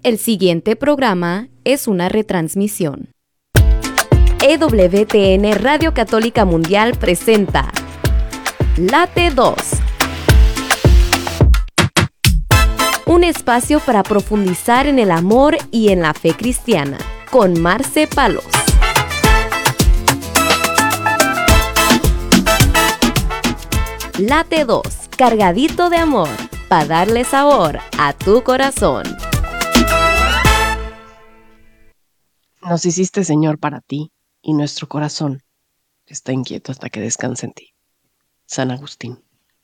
El siguiente programa es una retransmisión. EWTN Radio Católica Mundial presenta Late 2. Un espacio para profundizar en el amor y en la fe cristiana, con Marce Palos. Late 2, cargadito de amor, para darle sabor a tu corazón. Nos hiciste, Señor, para ti, y nuestro corazón está inquieto hasta que descanse en ti. San Agustín.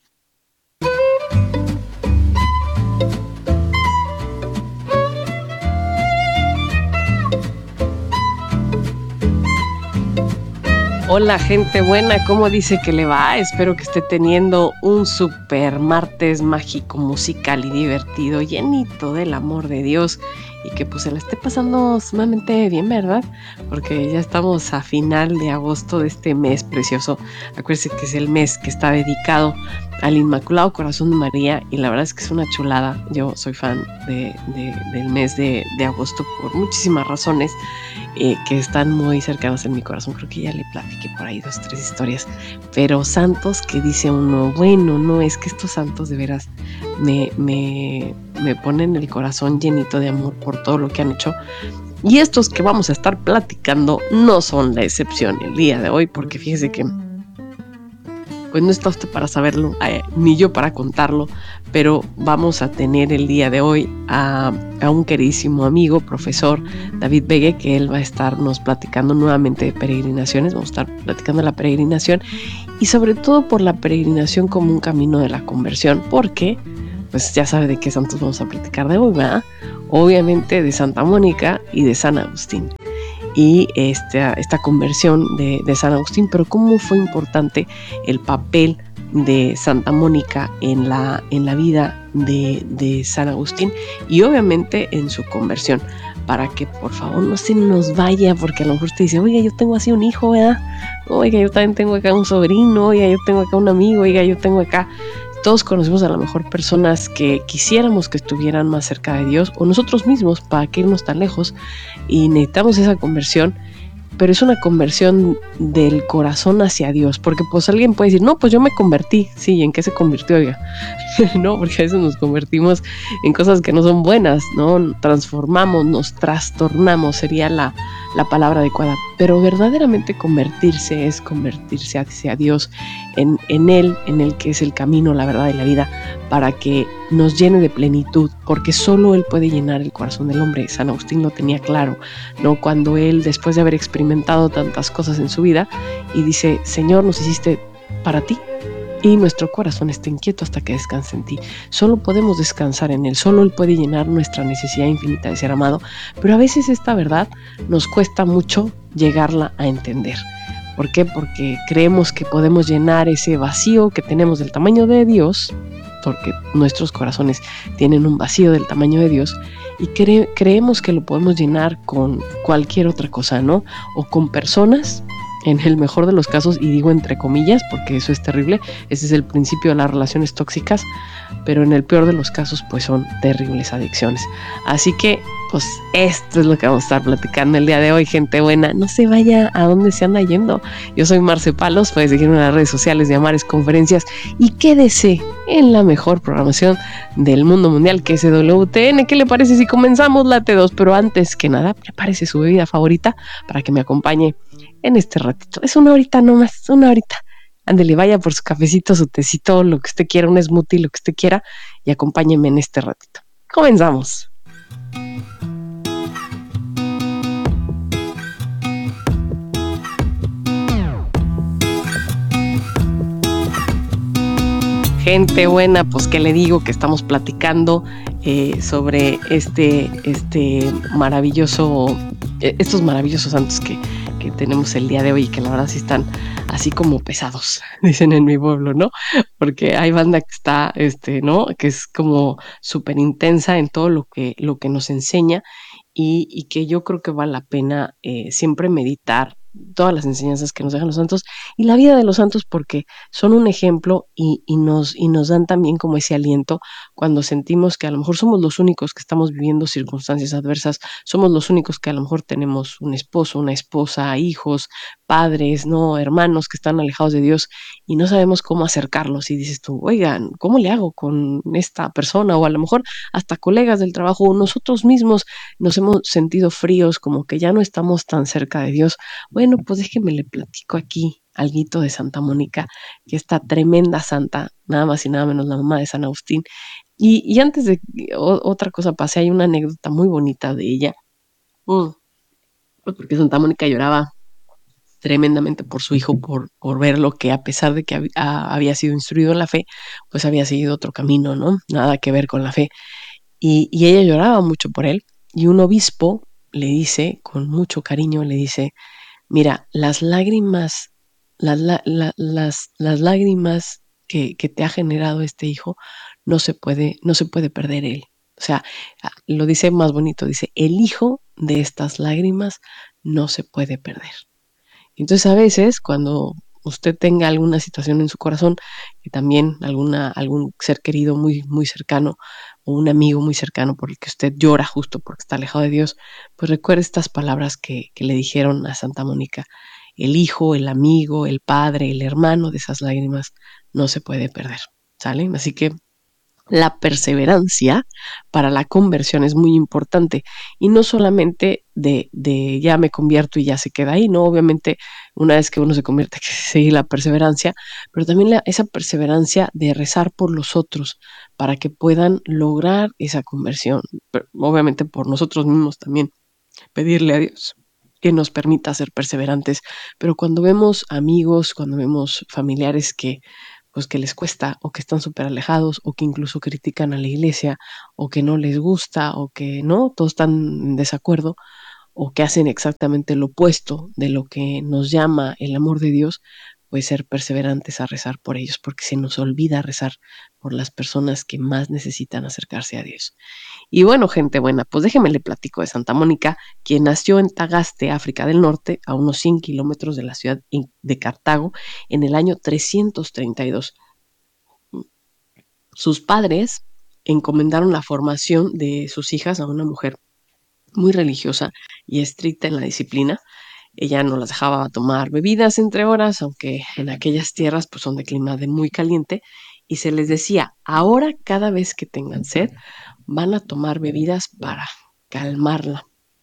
Hola, gente buena, ¿cómo dice que le va? Espero que esté teniendo un super martes mágico, musical y divertido, llenito del amor de Dios, y que pues se la esté pasando sumamente bien, ¿verdad? Porque ya estamos a final de agosto de este mes precioso. Acuérdense que es el mes que está dedicado al Inmaculado Corazón de María, y la verdad es que es una chulada. Yo soy fan del mes de agosto por muchísimas razones que están muy cercanas en mi corazón. Creo que ya le platiqué por ahí 2, 3 historias, pero santos que dice uno, bueno, no, es que estos santos de veras me ponen el corazón llenito de amor por todo lo que han hecho. Y estos que vamos a estar platicando no son la excepción el día de hoy, porque fíjese que pues no está usted para saberlo, ni yo para contarlo, pero vamos a tener el día de hoy a un queridísimo amigo, profesor David Begue, que él va a estarnos platicando nuevamente de peregrinaciones. Vamos a estar platicando de la peregrinación y sobre todo por la peregrinación como un camino de la conversión, porque pues ya sabe de qué santos vamos a platicar de hoy, ¿verdad? Obviamente de Santa Mónica y de San Agustín. Y esta conversión de San Agustín, pero cómo fue importante el papel de Santa Mónica en la vida de San Agustín, y obviamente en su conversión, para que por favor no se nos vaya, porque a lo mejor usted dice, oiga, yo tengo así un hijo, ¿verdad? Oiga, yo también tengo acá un sobrino, oiga, yo tengo acá un amigo, oiga, yo tengo acá... Todos conocemos a lo mejor personas que quisiéramos que estuvieran más cerca de Dios, o nosotros mismos, para que irnos tan lejos, y necesitamos esa conversión, pero es una conversión del corazón hacia Dios, porque pues alguien puede decir, no, pues yo me convertí. Sí, ¿y en qué se convirtió, oiga? No, porque a veces nos convertimos en cosas que no son buenas, ¿no? Transformamos, nos trastornamos, sería la palabra adecuada. Pero verdaderamente convertirse es convertirse hacia Dios, en Él, en el que es el camino, la verdad y la vida, para que nos llene de plenitud, porque solo Él puede llenar el corazón del hombre. San Agustín lo tenía claro, ¿no? Cuando él, después de haber experimentado tantas cosas en su vida, y dice, Señor, nos hiciste para ti, y nuestro corazón está inquieto hasta que descanse en ti. Solo podemos descansar en Él, solo Él puede llenar nuestra necesidad infinita de ser amado, pero a veces esta verdad nos cuesta mucho llegarla a entender. ¿Por qué? Porque creemos que podemos llenar ese vacío que tenemos del tamaño de Dios, porque nuestros corazones tienen un vacío del tamaño de Dios, y creemos que lo podemos llenar con cualquier otra cosa, ¿no? O con personas, en el mejor de los casos, y digo entre comillas porque eso es terrible, ese es el principio de las relaciones tóxicas, pero en el peor de los casos pues son terribles adicciones. Así que pues esto es lo que vamos a estar platicando el día de hoy, gente buena. No se vaya a donde se anda yendo. Yo soy Marce Palos, puedes seguirme en las redes sociales de Amares Conferencias, y quédese en la mejor programación del mundo mundial, que es EWTN. ¿Qué le parece si comenzamos Late 2? Pero antes que nada, prepárese su bebida favorita para que me acompañe en este ratito. Es una horita nomás, una horita. Ándele, vaya por su cafecito, su tecito, lo que usted quiera, un smoothie, lo que usted quiera, y acompáñeme en este ratito. Comenzamos. Gente buena, pues que le digo que estamos platicando sobre estos maravillosos santos que tenemos el día de hoy, y que la verdad sí están así como pesados, dicen en mi pueblo, ¿no? Porque hay banda que está, ¿no? Que es como súper intensa en todo lo que nos enseña, y que yo creo que vale la pena siempre meditar todas las enseñanzas que nos dejan los santos y la vida de los santos porque son un ejemplo y nos dan también como ese aliento cuando sentimos que a lo mejor somos los únicos que estamos viviendo circunstancias adversas, somos los únicos que a lo mejor tenemos un esposo, una esposa, hijos, padres, no, hermanos que están alejados de Dios y no sabemos cómo acercarlos y dices tú, oigan, ¿cómo le hago con esta persona? O a lo mejor hasta colegas del trabajo o nosotros mismos nos hemos sentido fríos, como que ya no estamos tan cerca de Dios. Bueno, pues déjeme le platico aquí alguito de Santa Mónica, que esta tremenda santa, nada más y nada menos la mamá de San Agustín. Y antes de otra cosa pase, hay una anécdota muy bonita de ella, porque Santa Mónica lloraba tremendamente por su hijo, por verlo que a pesar de que había sido instruido en la fe, pues había seguido otro camino, ¿no? Nada que ver con la fe. Y ella lloraba mucho por él. Y un obispo le dice, con mucho cariño, le dice, mira, las lágrimas, las lágrimas que te ha generado este hijo, no se puede perder él. O sea, lo dice más bonito, dice, el hijo de estas lágrimas no se puede perder. Entonces a veces cuando usted tenga alguna situación en su corazón, y también algún ser querido muy, muy cercano, o un amigo muy cercano por el que usted llora justo porque está alejado de Dios, pues recuerde estas palabras que le dijeron a Santa Mónica. El hijo, el amigo, el padre, el hermano de esas lágrimas no se puede perder. ¿Sale? Así que la perseverancia para la conversión es muy importante y no solamente de ya me convierto y ya se queda ahí, no, obviamente una vez que uno se convierte hay que seguir la perseverancia, pero también esa perseverancia de rezar por los otros para que puedan lograr esa conversión, pero obviamente por nosotros mismos también pedirle a Dios que nos permita ser perseverantes, pero cuando vemos amigos, cuando vemos familiares que pues que les cuesta o que están súper alejados o que incluso critican a la iglesia o que no les gusta o que no, todos están en desacuerdo o que hacen exactamente lo opuesto de lo que nos llama el amor de Dios, pues ser perseverantes a rezar por ellos, porque se nos olvida rezar por las personas que más necesitan acercarse a Dios. Y bueno, gente buena, pues déjenme le platico de Santa Mónica, quien nació en Tagaste, África del Norte, a unos 100 kilómetros de la ciudad de Cartago, en el año 332. Sus padres encomendaron la formación de sus hijas a una mujer muy religiosa y estricta en la disciplina. Ella no las dejaba tomar bebidas entre horas, aunque en aquellas tierras pues son de clima de muy caliente, y se les decía, ahora cada vez que tengan sed, van a tomar bebidas para calmarla.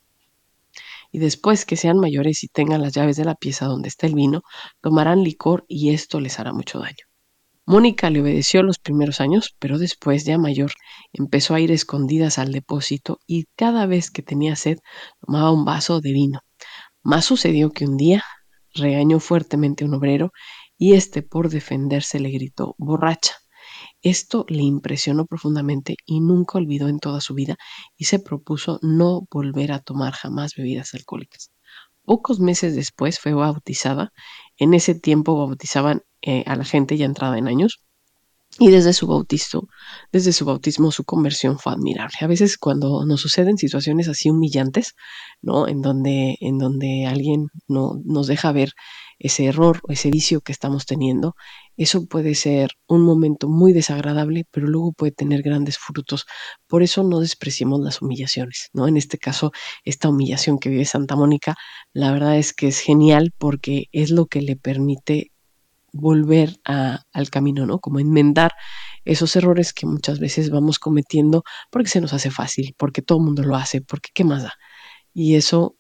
Y después que sean mayores y tengan las llaves de la pieza donde está el vino, tomarán licor y esto les hará mucho daño. Mónica le obedeció los primeros años, pero después, ya mayor, empezó a ir escondidas al depósito y cada vez que tenía sed tomaba un vaso de vino. Más sucedió que un día regañó fuertemente a un obrero y éste, por defenderse, le gritó borracha. Esto le impresionó profundamente y nunca olvidó en toda su vida y se propuso no volver a tomar jamás bebidas alcohólicas. Pocos meses después fue bautizada. En ese tiempo bautizaban a la gente ya entrada en años y desde su bautismo su conversión fue admirable. A veces cuando nos suceden situaciones así humillantes, ¿no? En donde alguien no nos deja ver ese error o ese vicio que estamos teniendo, eso puede ser un momento muy desagradable, pero luego puede tener grandes frutos. Por eso no despreciemos las humillaciones, ¿no? En este caso, esta humillación que vive Santa Mónica, la verdad es que es genial porque es lo que le permite volver al camino, ¿no? Como enmendar esos errores que muchas veces vamos cometiendo porque se nos hace fácil, porque todo el mundo lo hace, porque qué más da. Y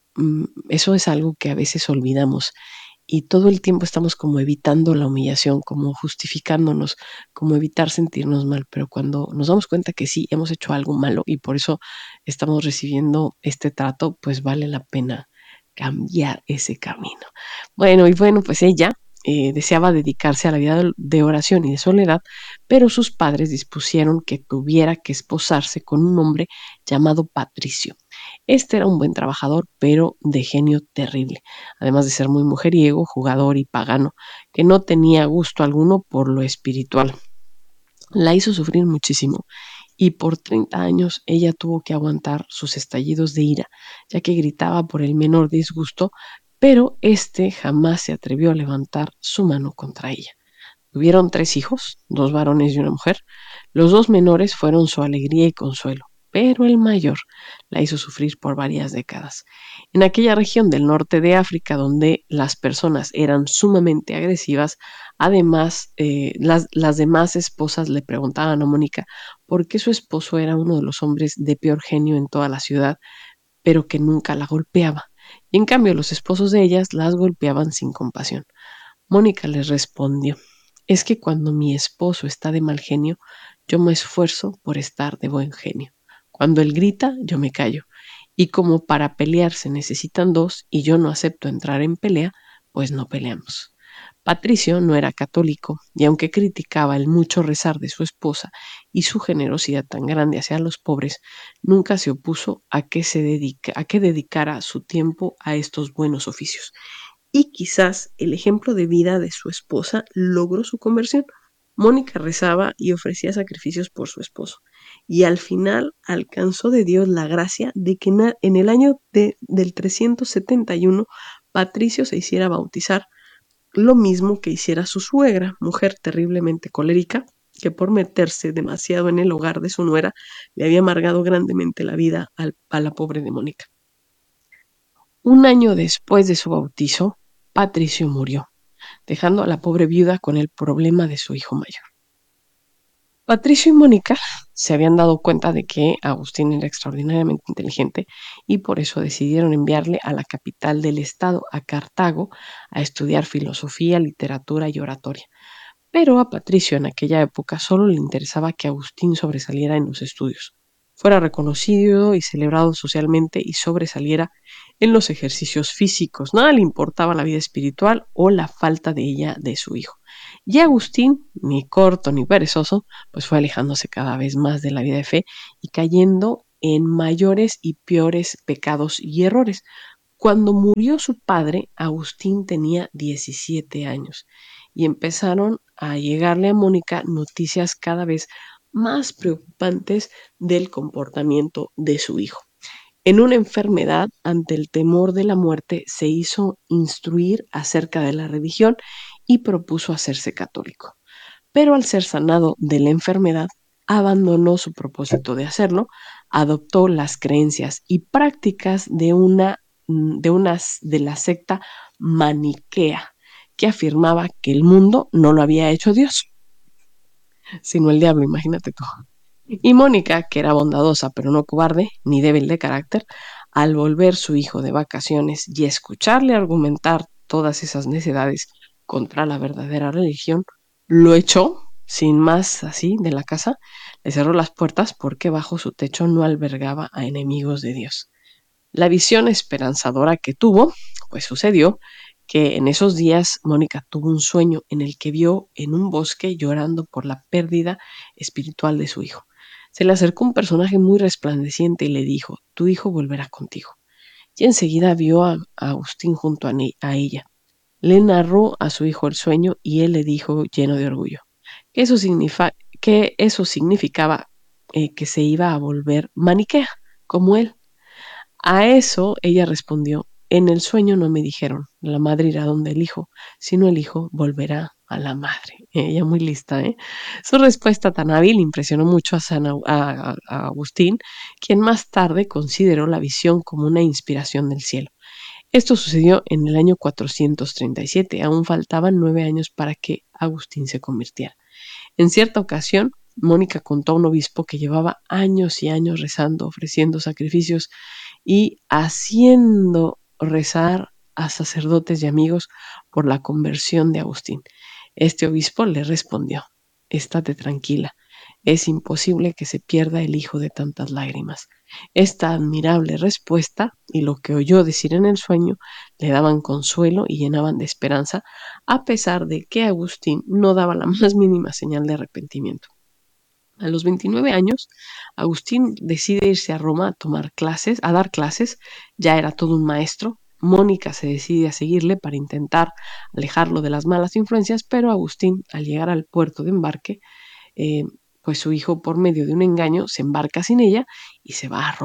eso es algo que a veces olvidamos y todo el tiempo estamos como evitando la humillación, como justificándonos, como evitar sentirnos mal, pero cuando nos damos cuenta que sí hemos hecho algo malo y por eso estamos recibiendo este trato, pues vale la pena cambiar ese camino. Bueno, pues ella deseaba dedicarse a la vida de oración y de soledad, pero sus padres dispusieron que tuviera que esposarse con un hombre llamado Patricio. Este era un buen trabajador, pero de genio terrible, además de ser muy mujeriego, jugador y pagano, que no tenía gusto alguno por lo espiritual. La hizo sufrir muchísimo y por 30 años ella tuvo que aguantar sus estallidos de ira, ya que gritaba por el menor disgusto, pero este jamás se atrevió a levantar su mano contra ella. Tuvieron 3 hijos, 2 varones y una mujer. Los 2 menores fueron su alegría y consuelo, pero el mayor la hizo sufrir por varias décadas. En aquella región del norte de África donde las personas eran sumamente agresivas, además las demás esposas le preguntaban a Mónica por qué su esposo era uno de los hombres de peor genio en toda la ciudad, pero que nunca la golpeaba. Y en cambio los esposos de ellas las golpeaban sin compasión. Mónica les respondió: es que cuando mi esposo está de mal genio, yo me esfuerzo por estar de buen genio. Cuando él grita, yo me callo. Y como para pelear se necesitan 2 y yo no acepto entrar en pelea, pues no peleamos. Patricio no era católico y aunque criticaba el mucho rezar de su esposa y su generosidad tan grande hacia los pobres, nunca se opuso a que dedicara su tiempo a estos buenos oficios. Y quizás el ejemplo de vida de su esposa logró su conversión. Mónica rezaba y ofrecía sacrificios por su esposo, y al final alcanzó de Dios la gracia de que en el año del 371 Patricio se hiciera bautizar, lo mismo que hiciera su suegra, mujer terriblemente colérica, que por meterse demasiado en el hogar de su nuera le había amargado grandemente la vida a la pobre de Mónica. Un año después de su bautizo, Patricio murió, dejando a la pobre viuda con el problema de su hijo mayor. Patricio y Mónica se habían dado cuenta de que Agustín era extraordinariamente inteligente y por eso decidieron enviarle a la capital del estado, a Cartago, a estudiar filosofía, literatura y oratoria. Pero a Patricio en aquella época solo le interesaba que Agustín sobresaliera en los estudios, fuera reconocido y celebrado socialmente y sobresaliera en los ejercicios físicos. Nada le importaba la vida espiritual o la falta de ella de su hijo. Y Agustín, ni corto ni perezoso, pues fue alejándose cada vez más de la vida de fe y cayendo en mayores y peores pecados y errores. Cuando murió su padre, Agustín tenía 17 años y empezaron a llegarle a Mónica noticias cada vez más preocupantes del comportamiento de su hijo. En una enfermedad, ante el temor de la muerte, se hizo instruir acerca de la religión y propuso hacerse católico. Pero al ser sanado de la enfermedad, abandonó su propósito de hacerlo, adoptó las creencias y prácticas de la secta maniquea, que afirmaba que el mundo no lo había hecho Dios, sino el diablo, imagínate tú. Y Mónica, que era bondadosa pero no cobarde ni débil de carácter, al volver su hijo de vacaciones y escucharle argumentar todas esas necedades contra la verdadera religión, lo echó sin más así de la casa, le cerró las puertas porque bajo su techo no albergaba a enemigos de Dios. La visión esperanzadora que tuvo, pues sucedió que en esos días Mónica tuvo un sueño en el que vio en un bosque llorando por la pérdida espiritual de su hijo. Se le acercó un personaje muy resplandeciente y le dijo: tu hijo volverá contigo. Y enseguida vio a Agustín junto a ella. Le narró a su hijo el sueño y él le dijo lleno de orgullo que eso significaba que se iba a volver maniquea, como él. A eso ella respondió: en el sueño no me dijeron, la madre irá donde el hijo, sino el hijo volverá a la madre. Ella muy lista, ¿eh? Su respuesta tan hábil impresionó mucho a Agustín, quien más tarde consideró la visión como una inspiración del cielo. Esto sucedió en el año 437, aún faltaban 9 años para que Agustín se convirtiera. En cierta ocasión, Mónica contó a un obispo que llevaba años y años rezando, ofreciendo sacrificios y haciendo rezar a sacerdotes y amigos por la conversión de Agustín. Este obispo le respondió: estate tranquila, es imposible que se pierda el hijo de tantas lágrimas. Esta admirable respuesta y lo que oyó decir en el sueño le daban consuelo y llenaban de esperanza, a pesar de que Agustín no daba la más mínima señal de arrepentimiento. A los 29 años, Agustín decide irse a Roma a dar clases, ya era todo un maestro. Mónica se decide a seguirle para intentar alejarlo de las malas influencias, pero Agustín, al llegar al puerto de embarque, pues su hijo, por medio de un engaño, se embarca sin ella y se va a Roma.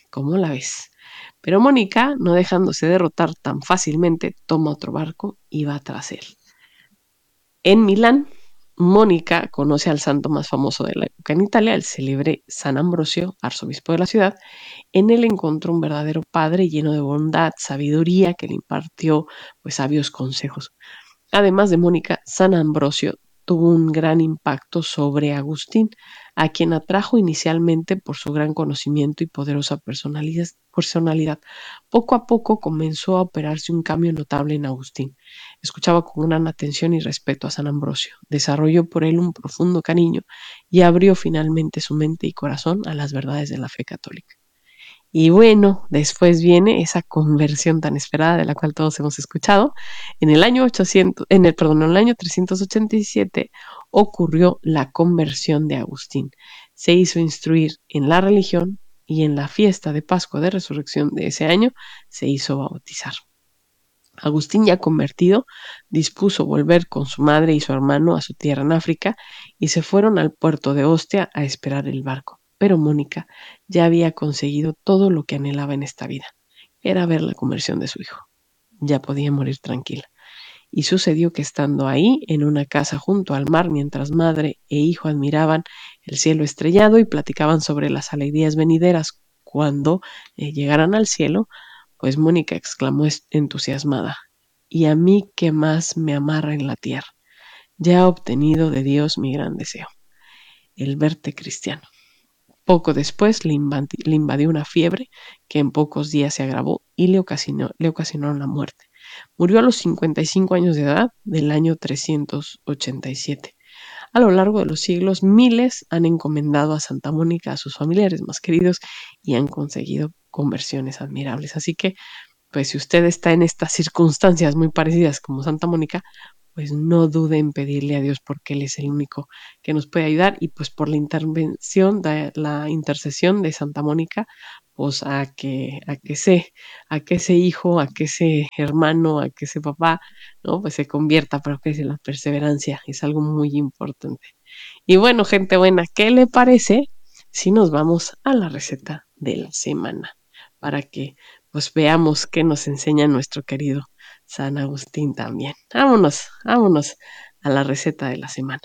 ¿Cómo la ves? Pero Mónica, no dejándose derrotar tan fácilmente, toma otro barco y va tras él. En Milán, Mónica conoce al santo más famoso de la época en Italia, el célebre San Ambrosio, arzobispo de la ciudad. En él encontró un verdadero padre lleno de bondad, sabiduría, que le impartió pues sabios consejos. Además de Mónica, San Ambrosio tuvo un gran impacto sobre Agustín, a quien atrajo inicialmente por su gran conocimiento y poderosa personalidad. Poco a poco comenzó a operarse un cambio notable en Agustín. Escuchaba con gran atención y respeto a San Ambrosio, desarrolló por él un profundo cariño y abrió finalmente su mente y corazón a las verdades de la fe católica. Y bueno, después viene esa conversión tan esperada de la cual todos hemos escuchado. En el año 387 ocurrió la conversión de Agustín. Se hizo instruir en la religión y en la fiesta de Pascua de Resurrección de ese año se hizo bautizar. Agustín, ya convertido, dispuso volver con su madre y su hermano a su tierra en África y se fueron al puerto de Ostia a esperar el barco. Pero Mónica ya había conseguido todo lo que anhelaba en esta vida. Era ver la conversión de su hijo. Ya podía morir tranquila. Y sucedió que estando ahí, en una casa junto al mar, mientras madre e hijo admiraban el cielo estrellado y platicaban sobre las alegrías venideras cuando llegaran al cielo, pues Mónica exclamó entusiasmada: ¿y a mí qué más me amarra en la tierra? Ya he obtenido de Dios mi gran deseo, el verte cristiano. Poco después le invadió una fiebre que en pocos días se agravó y le ocasionó la muerte. Murió a los 55 años de edad del año 387. A lo largo de los siglos, miles han encomendado a Santa Mónica a sus familiares más queridos y han conseguido conversiones admirables. Así que, pues si usted está en estas circunstancias muy parecidas como Santa Mónica, pues no dude en pedirle a Dios, porque Él es el único que nos puede ayudar, y pues por la intercesión de Santa Mónica, pues a que ese hijo, a que ese hermano, a que ese papá, ¿no? Pues se convierta, pero que la perseverancia es algo muy importante. Y bueno, gente buena, ¿qué le parece si nos vamos a la receta de la semana? Para que pues veamos qué nos enseña nuestro querido San Agustín también. Vámonos a la receta de la semana.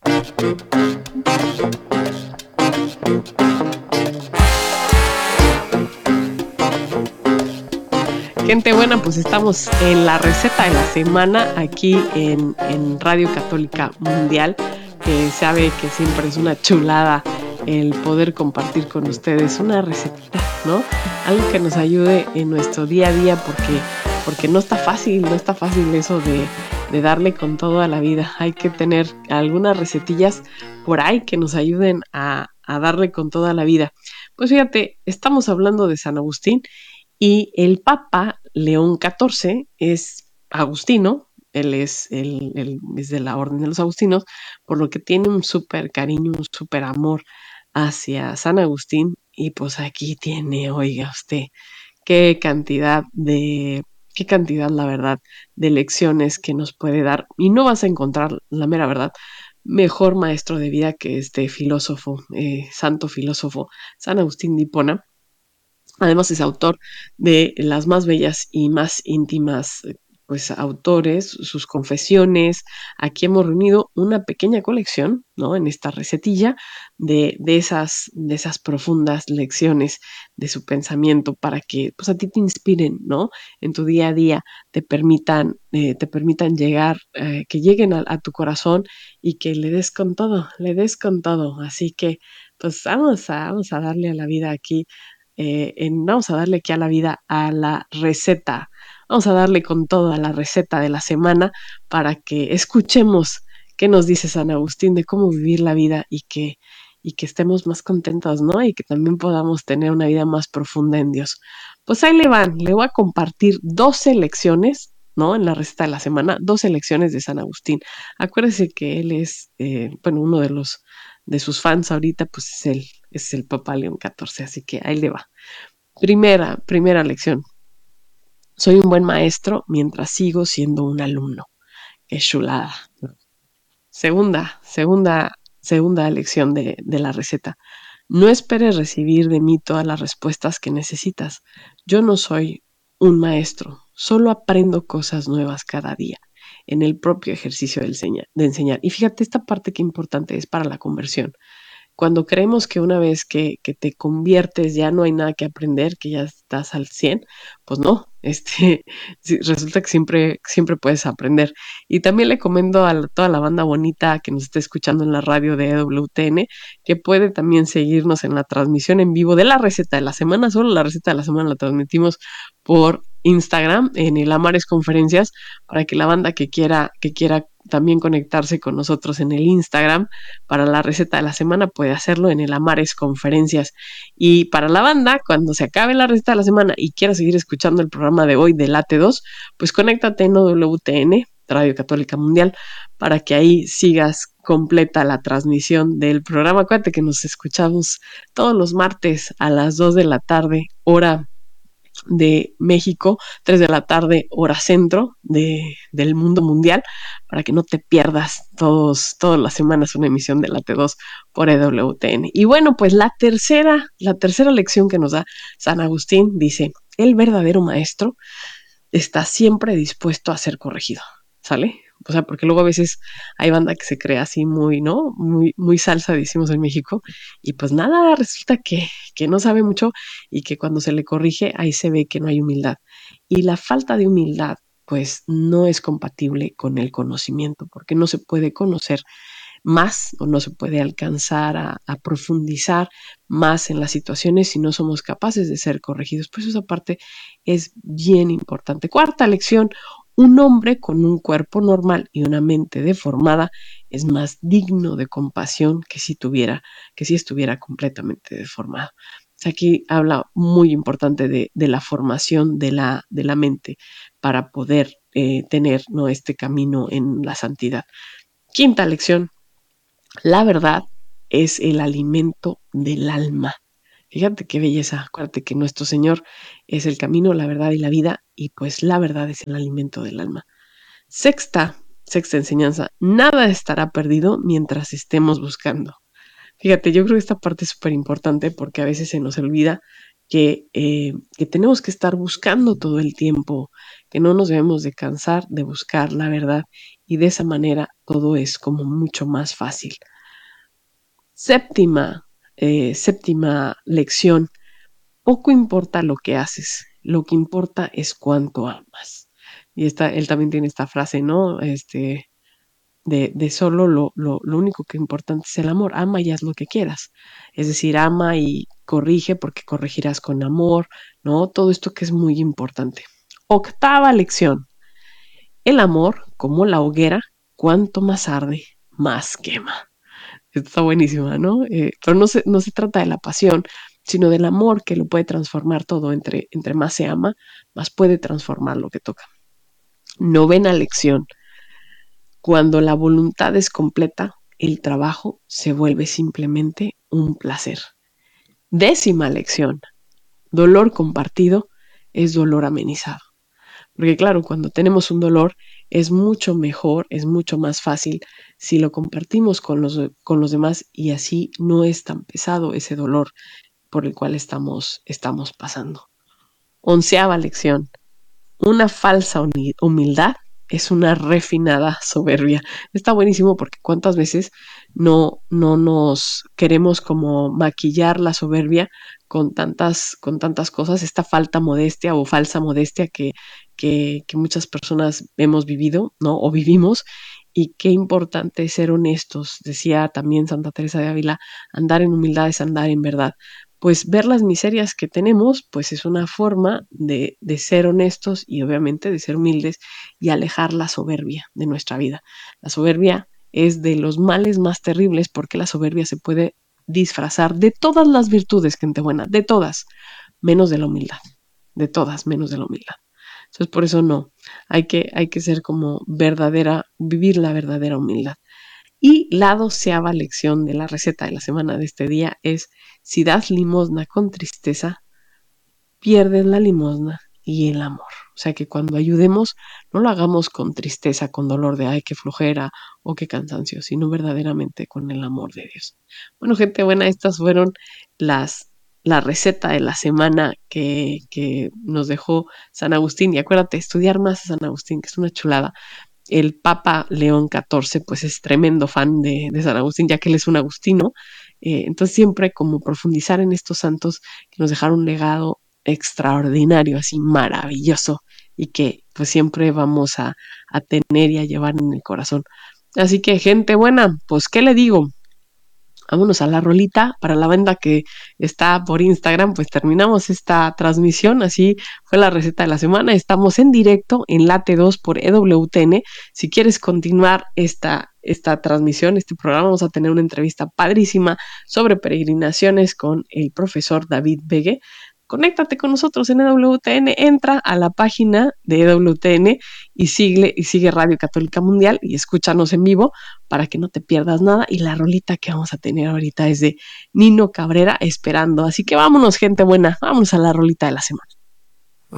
Gente buena, pues estamos en la receta de la semana aquí en Radio Católica Mundial, que sabe que siempre es una chulada el poder compartir con ustedes una recetita, ¿no? Algo que nos ayude en nuestro día a día, porque no está fácil eso de darle con todo a la vida. Hay que tener algunas recetillas por ahí que nos ayuden a darle con toda la vida. Pues fíjate, estamos hablando de San Agustín, y el Papa León XIV es agustino. Él es de la Orden de los Agustinos, por lo que tiene un súper cariño, un súper amor hacia San Agustín. Y pues aquí tiene, oiga usted, qué cantidad, la verdad, de lecciones que nos puede dar. Y no vas a encontrar, la mera verdad, mejor maestro de vida que este filósofo, santo filósofo, San Agustín de Hipona. Además es autor de las más bellas y más íntimas pues autores, sus confesiones. Aquí hemos reunido una pequeña colección, ¿no? En esta recetilla de esas profundas lecciones de su pensamiento, para que pues a ti te inspiren, ¿no? En tu día a día te permitan llegar, que lleguen a tu corazón, y que le des con todo. Así que pues vamos a darle a la vida aquí. Vamos a darle aquí a la vida, a la receta. Vamos a darle con todo a la receta de la semana, para que escuchemos qué nos dice San Agustín de cómo vivir la vida, y que estemos más contentos, ¿no? Y que también podamos tener una vida más profunda en Dios. Pues ahí le voy a compartir 12 lecciones, ¿no? En la receta de la semana, 12 lecciones de San Agustín. Acuérdese que él es, uno de sus fans ahorita, pues es el Papa León XIV, así que ahí le va. Primera lección. Soy un buen maestro mientras sigo siendo un alumno. Qué chulada. Segunda lección de la receta. No esperes recibir de mí todas las respuestas que necesitas. Yo no soy un maestro, solo aprendo cosas nuevas cada día en el propio ejercicio de enseñar. Y fíjate, esta parte que importante es para la conversión. Cuando creemos que una vez que te conviertes ya no hay nada que aprender, que ya estás al 100, pues no, sí, resulta que siempre puedes aprender. Y también le comento a toda la banda bonita que nos está escuchando en la radio de EWTN, que puede también seguirnos en la transmisión en vivo de la receta de la semana. Solo la receta de la semana la transmitimos por Instagram en el Amares Conferencias, para que la banda que quiera también conectarse con nosotros en el Instagram para la receta de la semana puede hacerlo en el Amares Conferencias. Y para la banda, cuando se acabe la receta de la semana y quieras seguir escuchando el programa de hoy de Late 2, pues conéctate en WTN, Radio Católica Mundial, para que ahí sigas completa la transmisión del programa. Acuérdate que nos escuchamos todos los martes a las 2 de la tarde, hora de México, 3 de la tarde, hora centro del mundo mundial, para que no te pierdas todas las semanas una emisión de la T2 por EWTN. Y bueno, pues la tercera lección que nos da San Agustín dice: el verdadero maestro está siempre dispuesto a ser corregido, ¿sale? O sea, porque luego a veces hay banda que se cree así muy, ¿no? Muy salsa, decimos en México, y pues nada, resulta que no sabe mucho y que cuando se le corrige, ahí se ve que no hay humildad. Y la falta de humildad, pues no es compatible con el conocimiento, porque no se puede conocer más o no se puede alcanzar a profundizar más en las situaciones si no somos capaces de ser corregidos. Pues esa parte es bien importante. Cuarta lección: un hombre con un cuerpo normal y una mente deformada es más digno de compasión que si estuviera completamente deformado. Aquí habla muy importante de la formación de la mente para poder tener, ¿no?, este camino en la santidad. Quinta lección: la verdad es el alimento del alma. Fíjate qué belleza. Acuérdate que nuestro Señor es el camino, la verdad y la vida, y pues la verdad es el alimento del alma. Sexta enseñanza: nada estará perdido mientras estemos buscando. Fíjate, yo creo que esta parte es súper importante porque a veces se nos olvida que tenemos que estar buscando todo el tiempo, que no nos debemos de cansar de buscar la verdad, y de esa manera todo es como mucho más fácil. Séptima lección: poco importa lo que haces, lo que importa es cuánto amas. Y él también tiene esta frase, ¿no? De solo lo único que es importante es el amor. Ama y haz lo que quieras. Es decir, ama y corrige porque corregirás con amor, ¿no? Todo esto que es muy importante. Octava lección: el amor, como la hoguera, cuanto más arde, más quema. Esto está buenísima, ¿no? Pero no se trata de la pasión, sino del amor, que lo puede transformar todo. Entre más se ama, más puede transformar lo que toca. Novena lección: cuando la voluntad es completa, el trabajo se vuelve simplemente un placer. Décima lección: dolor compartido es dolor amenizado. Porque claro, cuando tenemos un dolor es mucho mejor, es mucho más fácil si lo compartimos con los demás, y así no es tan pesado ese dolor por el cual estamos pasando. 11ª lección: una falsa humildad es una refinada soberbia. Está buenísimo porque cuántas veces no nos queremos como maquillar la soberbia con tantas cosas, esta falta modestia o falsa modestia que muchas personas hemos vivido, ¿no? O vivimos. Y qué importante es ser honestos. Decía también Santa Teresa de Ávila: andar en humildad es andar en verdad. Pues ver las miserias que tenemos, pues es una forma de ser honestos y obviamente de ser humildes y alejar la soberbia de nuestra vida. La soberbia es de los males más terribles porque la soberbia se puede disfrazar de todas las virtudes, gente buena, de todas, menos de la humildad, de todas, menos de la humildad. Entonces, por eso no, hay que ser como vivir la verdadera humildad. Y la 12ª lección de la receta de la semana de este día es: si das limosna con tristeza, pierdes la limosna y el amor. O sea, que cuando ayudemos, no lo hagamos con tristeza, con dolor de, ay, qué flojera o qué cansancio, sino verdaderamente con el amor de Dios. Bueno, gente buena, estas fueron la receta de la semana que nos dejó San Agustín. Y acuérdate, estudiar más a San Agustín, que es una chulada. El Papa León XIV, pues es tremendo fan de San Agustín, ya que él es un agustino. Entonces siempre como profundizar en estos santos que nos dejaron un legado extraordinario, así maravilloso, y que pues siempre vamos a tener y a llevar en el corazón. Así que gente buena, pues ¿qué le digo? Vámonos a la rolita para la banda que está por Instagram, pues terminamos esta transmisión, así fue la receta de la semana, estamos en directo en Late 2 por EWTN, si quieres continuar esta transmisión, este programa, vamos a tener una entrevista padrísima sobre peregrinaciones con el profesor David Begue. Conéctate con nosotros en EWTN, entra a la página de EWTN y sigue Radio Católica Mundial y escúchanos en vivo para que no te pierdas nada. Y la rolita que vamos a tener ahorita es de Nino Cabrera, Esperando. Así que vámonos, gente buena, vámonos a la rolita de la semana.